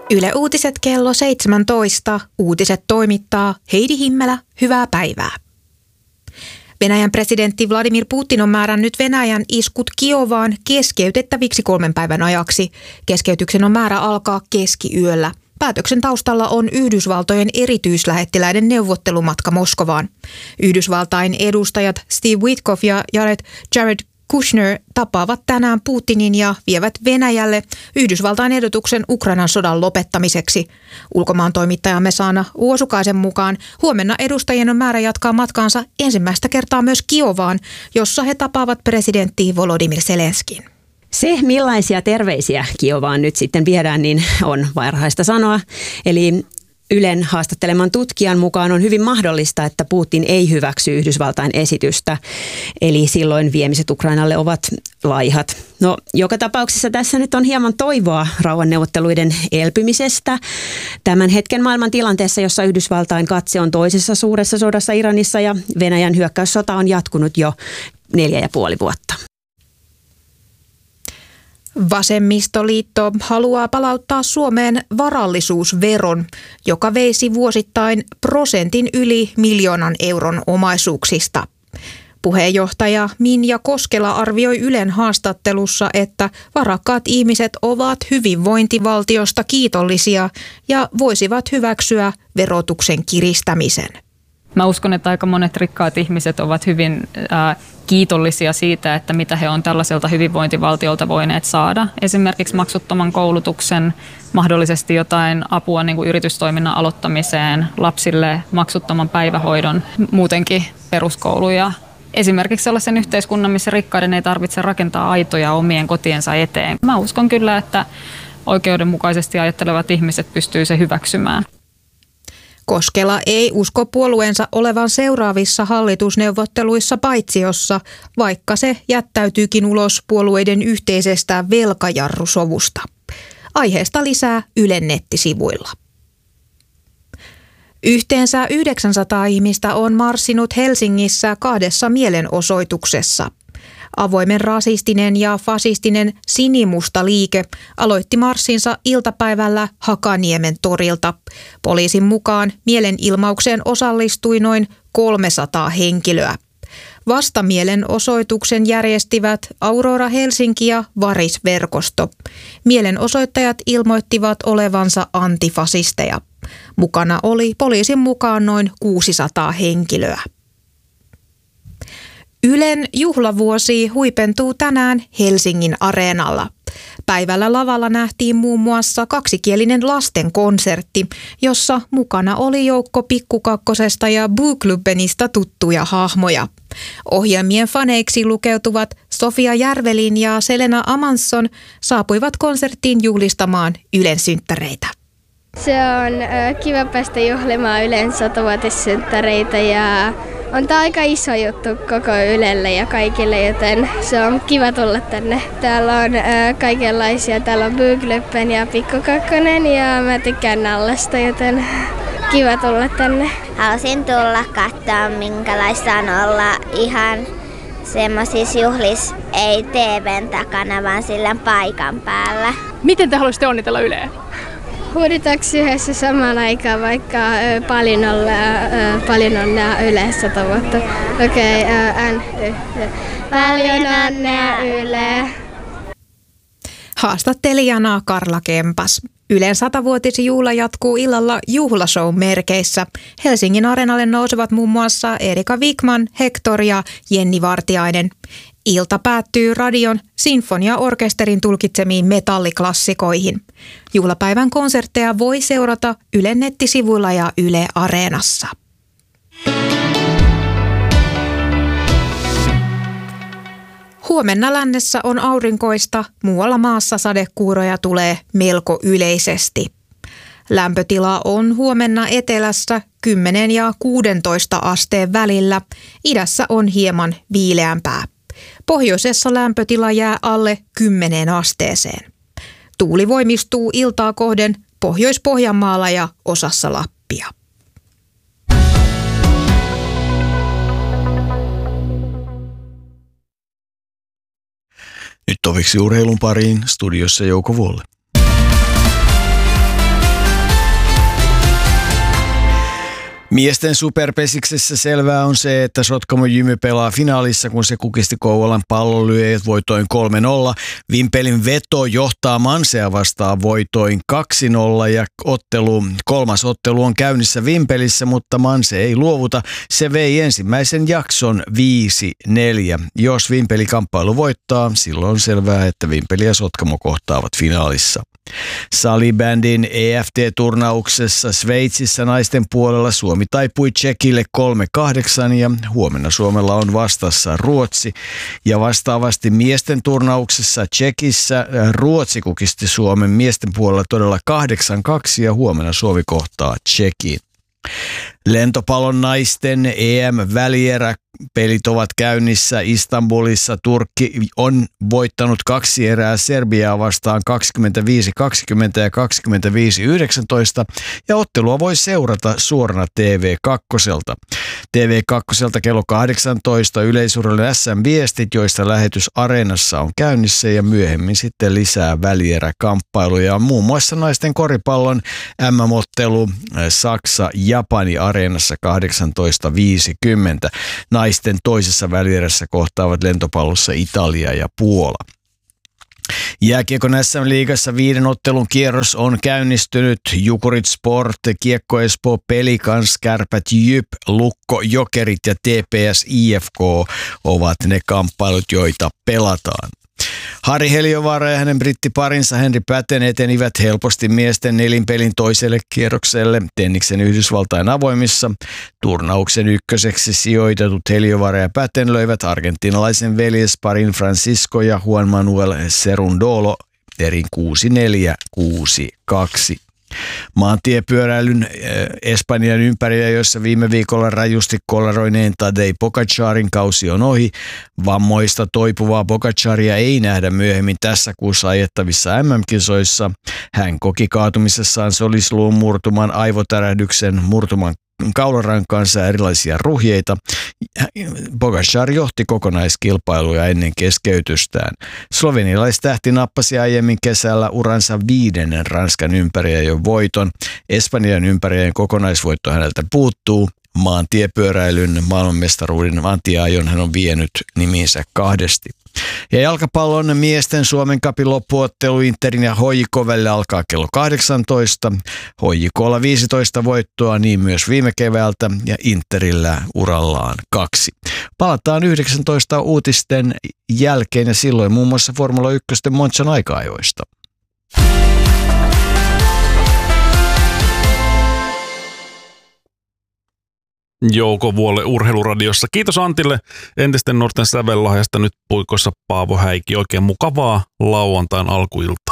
Yle Uutiset kello 17. Uutiset toimittaa Heidi Himmelä. Hyvää päivää. Venäjän presidentti Vladimir Putin on määrännyt Venäjän iskut Kiovaan keskeytettäviksi 3 päivän ajaksi. Keskeytyksen on määrä alkaa keskiyöllä. Päätöksen taustalla on Yhdysvaltojen erityislähettiläiden neuvottelumatka Moskovaan. Yhdysvaltain edustajat Steve Witkoff ja Jared Kushner tapaavat tänään Putinin ja vievät Venäjälle Yhdysvaltain ehdotuksen Ukrainan sodan lopettamiseksi. Ulkomaan toimittajamme Saana Uosukaisen mukaan huomenna edustajien on määrä jatkaa matkaansa ensimmäistä kertaa myös Kiovaan, jossa he tapaavat presidentti Volodymyr Zelenskin. Se, millaisia terveisiä Kiovaan nyt sitten viedään, niin on varhaista sanoa. Eli Ylen haastatteleman tutkijan mukaan on hyvin mahdollista, että Putin ei hyväksy Yhdysvaltain esitystä. Eli silloin viemiset Ukrainalle ovat laihat. No, joka tapauksessa tässä nyt on hieman toivoa rauhanneuvotteluiden elpymisestä. Tämän hetken maailman tilanteessa, jossa Yhdysvaltain katse on toisessa suuressa sodassa Iranissa ja Venäjän hyökkäyssota on jatkunut jo 4,5 vuotta. Vasemmistoliitto haluaa palauttaa Suomeen varallisuusveron, joka veisi vuosittain prosentin yli 1 miljoonan euron omaisuuksista. Puheenjohtaja Minja Koskela arvioi Ylen haastattelussa, että varakkaat ihmiset ovat hyvinvointivaltiosta kiitollisia ja voisivat hyväksyä verotuksen kiristämisen. Mä uskon, että aika monet rikkaat ihmiset ovat hyvin kiitollisia siitä, että mitä he on tällaiselta hyvinvointivaltiolta voineet saada. Esimerkiksi maksuttoman koulutuksen, mahdollisesti jotain apua niin kuin yritystoiminnan aloittamiseen, lapsille maksuttoman päivähoidon, muutenkin peruskoulu ja esimerkiksi sellaisen yhteiskunnan, missä rikkaiden ei tarvitse rakentaa aitoja omien kotiensa eteen. Mä uskon kyllä, että oikeudenmukaisesti ajattelevat ihmiset pystyy se hyväksymään. Koskela ei usko puolueensa olevan seuraavissa hallitusneuvotteluissa paitsiossa, vaikka se jättäytyykin ulos puolueiden yhteisestä velkajarrusovusta. Aiheesta lisää Ylen nettisivuilla. Yhteensä 900 ihmistä on marssinut Helsingissä 2 mielenosoituksessa. Avoimen rasistinen ja fasistinen Sinimusta liike aloitti marssinsa iltapäivällä Hakaniemen torilta. Poliisin mukaan mielenilmaukseen osallistui noin 300 henkilöä. Vastamielenosoituksen järjestivät Aurora Helsinki ja Varis-verkosto. Mielenosoittajat ilmoittivat olevansa antifasisteja. Mukana oli poliisin mukaan noin 600 henkilöä. Ylen juhlavuosi huipentuu tänään Helsingin Areenalla. Päivällä lavalla nähtiin muun muassa kaksikielinen lastenkonsertti, jossa mukana oli joukko Pikku Kakkosesta ja Booklubenista tuttuja hahmoja. Ohjelmien faneiksi lukeutuvat Sofia Järvelin ja Selena Amansson saapuivat konserttiin juhlistamaan Ylen synttäreitä. Se on kiva päästä juhlimaan Ylen 100-vuotissynttäreitä ja on tämä aika iso juttu koko Ylelle ja kaikille, joten se on kiva tulla tänne. Täällä on kaikenlaisia, täällä on Bookluben ja Pikku Kakkonen ja mä tykkään Nallasta, joten kiva tulla tänne. Halusin tulla katsoa, minkälaista on olla ihan semmoisissa juhlissa, ei TV:n takana, vaan sillä paikan päällä. Miten te haluaisitte onnitella Yleä? Huuditaanko yhdessä samaan aikaan, vaikka paljon onnea Yle 100 vuotta? Okei, paljon onnea Yle. Haastattelijana Karla Kempas. Ylen 100-vuotisjuhla jatkuu illalla juhlashow-merkeissä. Helsingin Areenalle nousevat muun muassa Erika Wikman, Hector ja Jenni Vartiainen. Ilta päättyy radion sinfoniaorkesterin tulkitsemiin metalliklassikoihin. Juhlapäivän konsertteja voi seurata Ylen nettisivuilla ja Yle Areenassa. Huomenna lännessä on aurinkoista, muualla maassa sadekuuroja tulee melko yleisesti. Lämpötila on huomenna etelässä 10 ja 16 asteen välillä, idässä on hieman viileämpää. Pohjoisessa lämpötila jää alle 10 asteeseen. Tuuli voimistuu iltaa kohden Pohjois-Pohjanmaalla ja osassa Lappia. Nyt toviksi urheilun pariin studiossa Jouko Vuolle. Miesten superpesiksessä selvää on se, että Sotkamo Jymy pelaa finaalissa, kun se kukisti Kouvolan Pallonlyöjät voitoin 3-0. Vimpelin Veto johtaa Mansea vastaan voitoin 2-0 ja kolmas ottelu on käynnissä Vimpelissä, mutta Manse ei luovuta. Se vei ensimmäisen jakson 5-4. Jos Vimpeli-kamppailu voittaa, silloin on selvää, että Vimpeli ja Sotkamo kohtaavat finaalissa. Salibändin EFT-turnauksessa Sveitsissä naisten puolella Suomi taipui Tšekille 3-8 ja huomenna Suomella on vastassa Ruotsi. Ja vastaavasti miesten turnauksessa Tšekissä Ruotsi kukisti Suomen miesten puolella todella 8-2 ja huomenna Suomi kohtaa Tšekin. Lentopallon naisten EM-välieräpelit ovat käynnissä Istanbulissa. Turkki on voittanut 2 erää Serbiaa vastaan 25-20 ja 25-19 ja ottelua voi seurata suorana TV2:lta. TV2:lta kello 18 yleisurheilun SM-viestit, joista lähetys Areenassa on käynnissä ja myöhemmin sitten lisää välieräkamppailuja. Muun muassa naisten koripallon MM-ottelu Saksa-Japani Areenassa 18.50. Naisten toisessa välierässä kohtaavat lentopallossa Italia ja Puola. Jääkiekon SM-liigassa 5. ottelun kierros on käynnistynyt. Jukurit Sport, Kiekko Espoo, Pelikans, Kärpät Jyp, Lukko Jokerit ja TPS IFK ovat ne kamppailut, joita pelataan. Harri Heliövaara ja hänen brittiparinsa Henri Päten etenivät helposti miesten nelinpelin toiselle kierrokselle Tenniksen Yhdysvaltain avoimissa. Turnauksen ykköseksi sijoitetut Heliövaara ja Päten löivät argentinalaisen veljesparin Francisco ja Juan Manuel Cerundolo erin 6-4, 6-2. Maantiepyöräilyn Espanjan ympärillä, jossa viime viikolla rajusti kolaroineen Tadej Pogačarin kausi on ohi. Vammoista toipuvaa Pogačaria ei nähdä myöhemmin tässä kuussa ajettavissa MM-kisoissa. Hän koki kaatumisessaan solisluun murtuman, aivotärähdyksen, murtuman kaularankansa ja erilaisia ruhjeita. Pogačar johti kokonaiskilpailuja ennen keskeytystään. Slovenialaistähti nappasi aiemmin kesällä uransa 5. Ranskan ympäriajon voiton. Espanjan ympäriajon kokonaisvoitto häneltä puuttuu. Maantiepyöräilyn maailmanmestaruuden antiajon hän on vienyt nimiinsä 2. Ja jalkapallon miesten Suomen Cupin loppuottelu Interin ja HJK välillä alkaa kello 18. HJK:lla 15 voittoa, niin myös viime keväältä, ja Interillä urallaan 2. Palataan 19 uutisten jälkeen ja silloin muun muassa Formula 1 Monzan aika-ajoista. Jouko Vuolle Urheiluradiossa. Kiitos Antille entisten nuorten sävellahjasta, nyt puikossa Paavo Häikki. Oikein mukavaa lauantain alkuiltaa.